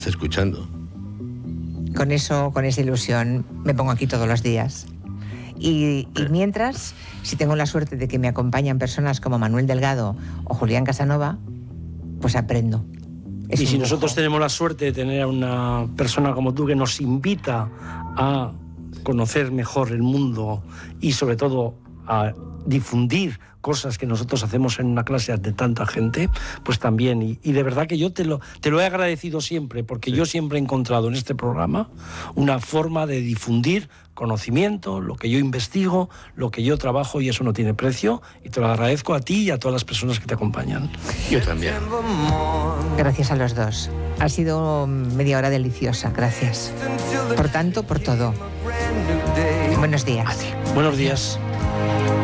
escuchando. Con eso, con esa ilusión, me pongo aquí todos los días. Y mientras, si tengo la suerte de que me acompañan personas como Manuel Delgado o Julián Casanova, pues aprendo. Y si nosotros tenemos la suerte de tener a una persona como tú que nos invita a conocer mejor el mundo y sobre todo a difundir cosas que nosotros hacemos en una clase de tanta gente, pues también, y de verdad que yo te lo he agradecido siempre, porque yo siempre he encontrado en este programa una forma de difundir conocimiento, lo que yo investigo, lo que yo trabajo, y eso no tiene precio, y te lo agradezco a ti y a todas las personas que te acompañan. Yo también. Gracias a los dos. Ha sido media hora deliciosa, gracias. Por tanto, por todo. Buenos días. Buenos días.